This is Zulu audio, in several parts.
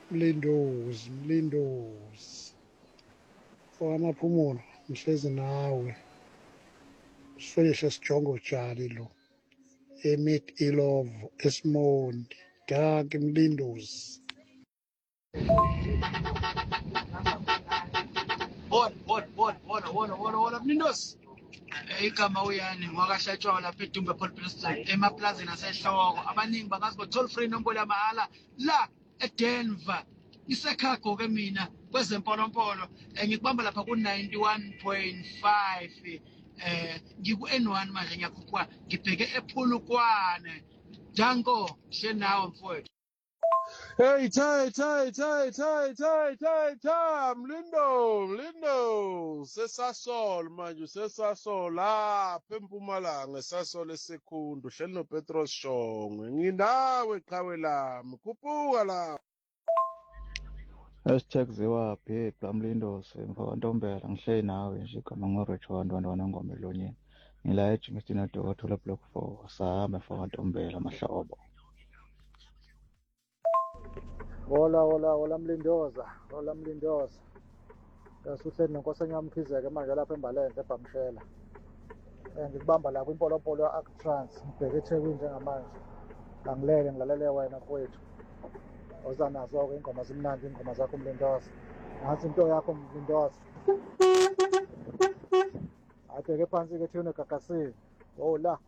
Mlindozi for amaphumulo ngihlezi nawe sifelishe sijongo tshali lo emid ilovo esimondi danke Mlindozi. Bona Mlindozi. Igama uyani ngwakahlatshwa lapha eDumbe Police Station emaplazini asehloko abaningi bangazi ngo toll free nombolo yamahhala la eDenver isekhago ke mina kwezempolompolo ngikubamba lapha ku 91.5 ngiku N1 manje ngiyakhuphuka ngibheke ePhulukwane Danko shenawe mfowethu. Hey, Ty, Mlindo, sesasol manje, sesasol lapha eMpumalanga, sasol esekhundu, hleli noPetros Shongwe, nginawe qhawe lami, khuphuka la. #ziwaphi Mlindozi mfowethu ngihleli nawe nje igama ngoRichard Wandwana elonyeni ngila eJimston edokotela block 4 sahamba mfowethu amahlobo. Hola Mlindoza. Ngasuhleli nenkosana yami Khizeke manje lapha eMbalente eBhamshela. Ngikubamba la kwimpolopolo ye-Actrans ngibheke eThekwini njengamanje. Angilele ngilalele wena mfowethu. Ozanazo-ke ingoma zimnandi ingoma zakho Mlindoza. Ngathi into yakho Mlindoza. Abheke phansi-ke thina gagasini. Hola.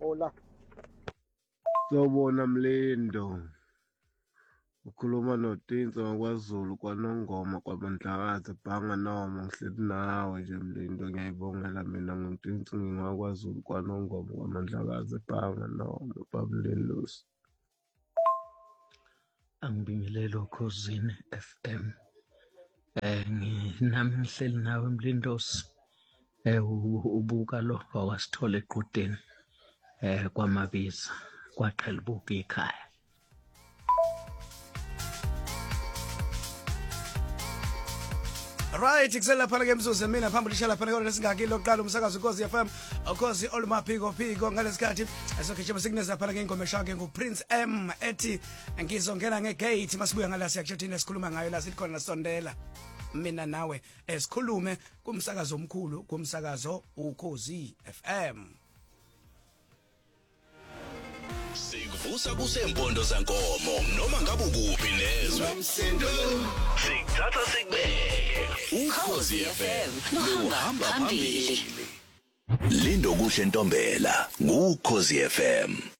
Sawubona Mlindo. Ukhuluma noTinso ngakwaZulu kwaNongoma kwaMandlakazi bhanga noma ngihleli nawe nje Mlindo ngiyayibongela mina nguTinso ngingakwaZulu kwaNongoma kwaMandlakazi bhanga noma Mlindozi. Angibingelele Ukhosini FM. Nami ngihleli nawe Mlindozi. Ubuka lo wakasithola equdeni kwaMabiza kwaQhelibuka ekhaya. Right, kusela phana ke mzuzu mina phambili shala phana kodwa singaki lokuqala umsakazo Ukhozi FM, Ukhozi olumaphiko ngalesikhathi esokhichima signeza phana ke ingoma eshaka nguPrince M ethi ngizongena ngegate masibuya ngala siyakuthina sikhuluma ngayo la sikhona nasondela mina nawe esikhulume kumsakazo omkhulu kumsakazo Ukhozi FM. Sikuvusa kusempondo zankomo noma ngabe ukuphi nezwe sikuthatha sikubeke Ukhozi FM luhamba phambili. Lindo kuhle Ntombela ngukhozi FM.